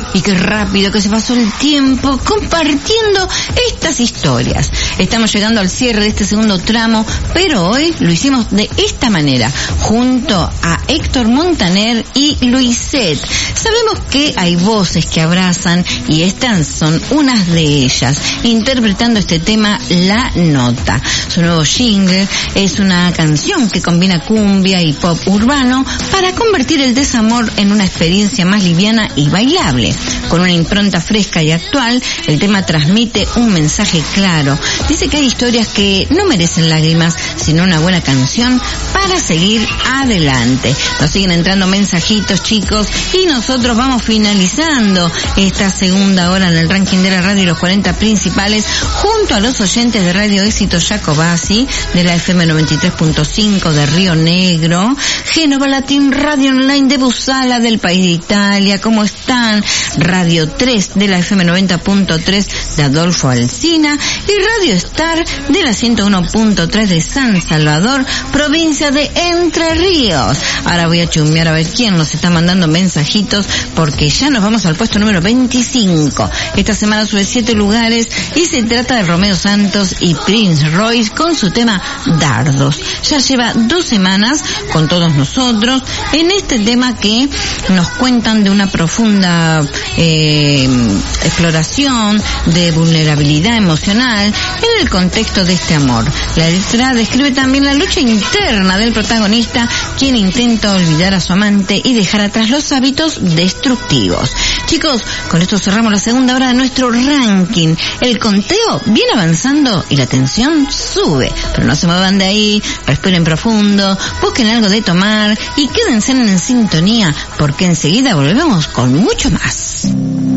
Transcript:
Y qué rápido que se pasó el tiempo compartiendo estas historias. Estamos llegando al cierre de este segundo tramo, pero hoy lo hicimos de esta manera, junto a Héctor Montaner y Luisette. Sabemos que hay voces que abrazan y estas son unas de ellas, interpretando este tema La Nota. Su nuevo jingle es una canción que combina cumbia y pop urbano para convertir el desamor en una experiencia más liviana y bailable. Con una impronta fresca y actual, el tema transmite un mensaje claro. Dice que hay historias que no merecen lágrimas, sino una buena canción para seguir adelante. Nos siguen entrando mensajitos, chicos, y nosotros vamos finalizando esta segunda hora en el ranking de la radio y los 40 principales, junto a los oyentes de Radio Éxito Jacobasi, de la FM 93.5 de Río Negro, Génova Latin Radio Online de Busala, del país de Italia. ¿Cómo están? Radio 3 de la FM 90.3 de Adolfo Alsina y Radio Star de la 101.3 de San Salvador, provincia de Entre Ríos. Ahora voy a chumbear a ver quién nos está mandando mensajitos, porque ya nos vamos al puesto número 25. Esta semana sube 7 lugares y se trata de Romeo Santos y Prince Royce con su tema Dardos. Ya lleva 2 semanas con todos nosotros en este tema que nos cuentan de una profunda exploración de vulnerabilidad emocional en el contexto de este amor. La letra describe también la lucha interna del protagonista, quien intenta olvidar a su amante y dejar atrás los hábitos destructivos. Chicos, con esto cerramos la segunda hora de nuestro ranking. El conteo viene avanzando y la tensión sube, pero no se muevan de ahí, respiren profundo, busquen algo de tomar y quédense en sintonía, porque enseguida volvemos con mucho más.